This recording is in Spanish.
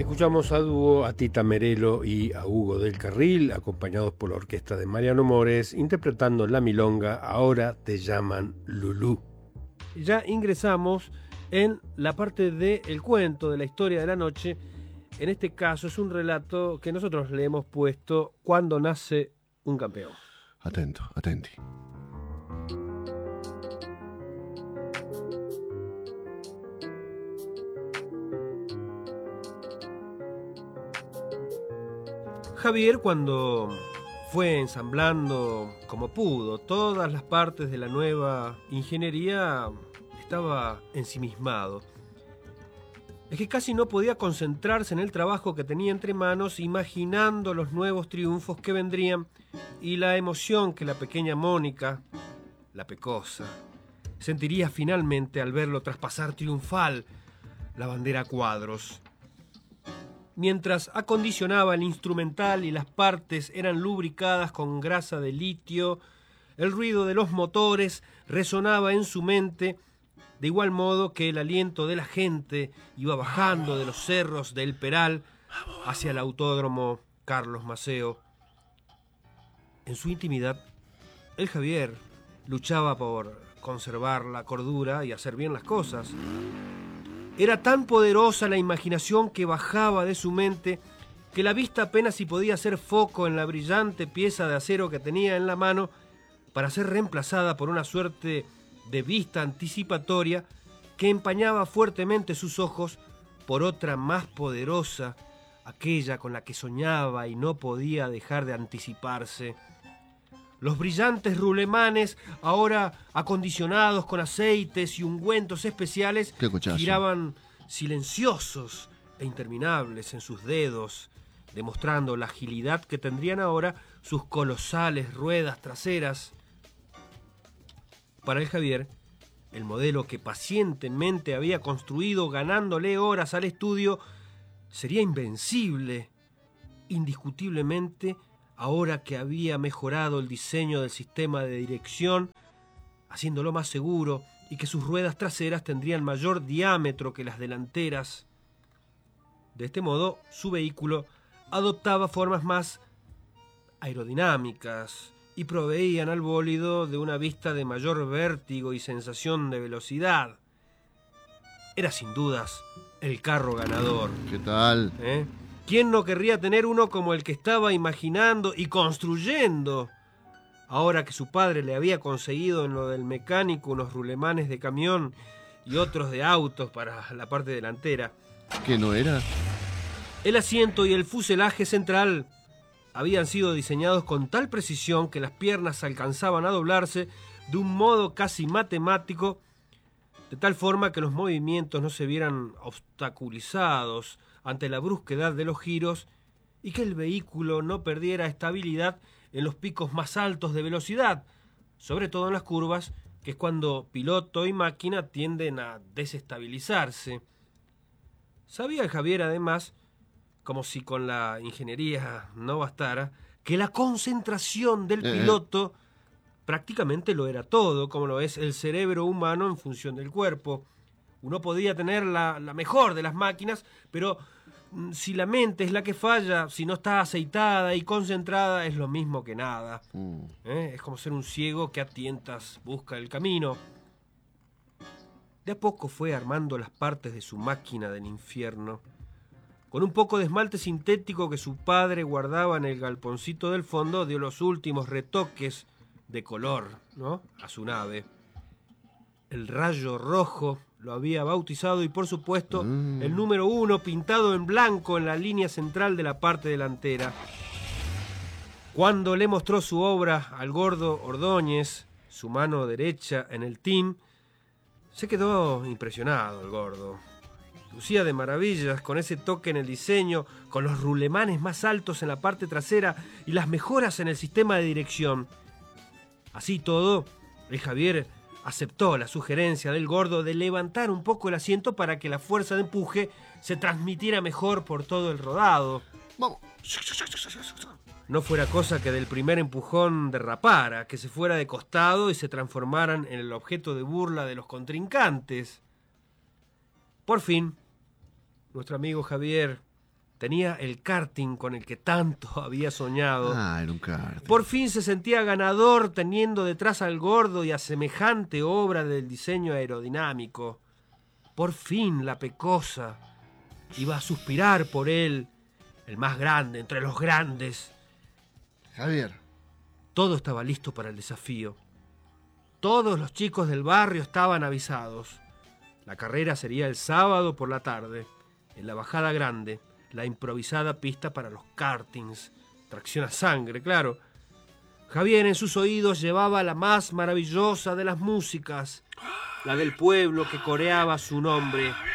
Escuchamos a dúo a Tita Merelo y a Hugo del Carril, acompañados por la orquesta de Mariano Mores, interpretando la milonga Ahora te llaman Lulú. Ya ingresamos en la parte del cuento, de la historia de la noche. En este caso es un relato que nosotros le hemos puesto Cuando nace un campeón. Atento, atenti. Javier, cuando fue ensamblando como pudo todas las partes de la nueva ingeniería, estaba ensimismado. Es que casi no podía concentrarse en el trabajo que tenía entre manos, imaginando los nuevos triunfos que vendrían y la emoción que la pequeña Mónica, la pecosa, sentiría finalmente al verlo traspasar triunfal la bandera a cuadros. Mientras acondicionaba el instrumental y las partes eran lubricadas con grasa de litio, el ruido de los motores resonaba en su mente, de igual modo que el aliento de la gente iba bajando de los cerros del Peral hacia el autódromo Carlos Maceo. En su intimidad, el Javier luchaba por conservar la cordura y hacer bien las cosas. Era tan poderosa la imaginación que bajaba de su mente que la vista apenas si podía hacer foco en la brillante pieza de acero que tenía en la mano para ser reemplazada por una suerte de vista anticipatoria que empañaba fuertemente sus ojos por otra más poderosa, aquella con la que soñaba y no podía dejar de anticiparse. Los brillantes rulemanes, ahora acondicionados con aceites y ungüentos especiales, giraban silenciosos e interminables en sus dedos, demostrando la agilidad que tendrían ahora sus colosales ruedas traseras. Para el Javier, el modelo que pacientemente había construido ganándole horas al estudio sería invencible, indiscutiblemente, ahora que había mejorado el diseño del sistema de dirección, haciéndolo más seguro y que sus ruedas traseras tendrían mayor diámetro que las delanteras. De este modo, su vehículo adoptaba formas más aerodinámicas y proveían al bólido de una vista de mayor vértigo y sensación de velocidad. Era sin dudas el carro ganador. ¿Qué tal? ¿Quién no querría tener uno como el que estaba imaginando y construyendo? Ahora que su padre le había conseguido en lo del mecánico unos rulemanes de camión y otros de autos para la parte delantera. ¿Qué no era? El asiento y el fuselaje central habían sido diseñados con tal precisión que las piernas alcanzaban a doblarse de un modo casi matemático, de tal forma que los movimientos no se vieran obstaculizados ante la brusquedad de los giros y que el vehículo no perdiera estabilidad en los picos más altos de velocidad, sobre todo en las curvas, que es cuando piloto y máquina tienden a desestabilizarse. Sabía Javier además, como si con la ingeniería no bastara, que la concentración del piloto prácticamente lo era todo, como lo es el cerebro humano en función del cuerpo. Uno podía tener la mejor de las máquinas, pero si la mente es la que falla, si no está aceitada y concentrada, es lo mismo que nada. Es como ser un ciego que a tientas busca el camino. De a poco fue armando las partes de su máquina del infierno. Con un poco de esmalte sintético que su padre guardaba en el galponcito del fondo, dio los últimos retoques de color, ¿no?, a su nave. El rayo rojo lo había bautizado y, por supuesto, el número 1 pintado en blanco en la línea central de la parte delantera. Cuando le mostró su obra al gordo Ordóñez, su mano derecha en el team, se quedó impresionado el gordo. Lucía de maravillas con ese toque en el diseño, con los rulemanes más altos en la parte trasera y las mejoras en el sistema de dirección. Así todo, el Javier aceptó la sugerencia del gordo de levantar un poco el asiento para que la fuerza de empuje se transmitiera mejor por todo el rodado. Vamos. No fuera cosa que del primer empujón derrapara, que se fuera de costado y se transformaran en el objeto de burla de los contrincantes. Por fin, nuestro amigo Javier Tenía el karting con el que tanto había soñado. Ah, era un karting. Por fin se sentía ganador teniendo detrás al gordo y a semejante obra del diseño aerodinámico. Por fin la pecosa iba a suspirar por él, el más grande entre los grandes. Javier. Todo estaba listo para el desafío. Todos los chicos del barrio estaban avisados. La carrera sería el sábado por la tarde, en la Bajada Grande, la improvisada pista para los kartings. Tracción a sangre, claro. Javier en sus oídos llevaba la más maravillosa de las músicas, la del pueblo que coreaba su nombre.